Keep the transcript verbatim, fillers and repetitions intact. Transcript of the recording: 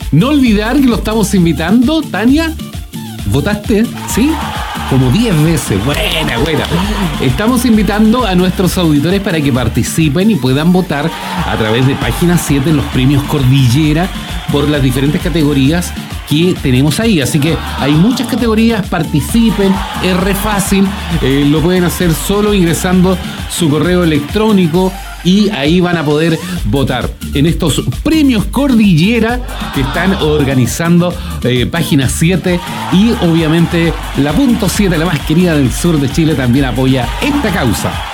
No olvidar que lo estamos invitando, Tania. ¿Votaste? ¿Sí? Como diez veces. Buena, buena. Estamos invitando a nuestros auditores para que participen y puedan votar a través de Página siete en los premios Cordillera por las diferentes categorías que tenemos ahí. Así que hay muchas categorías, participen, es re fácil. Eh, lo pueden hacer solo ingresando su correo electrónico y ahí van a poder votar en estos premios Cordillera que están organizando eh, Página siete, y obviamente la Punto siete, la más querida del sur de Chile, también apoya esta causa.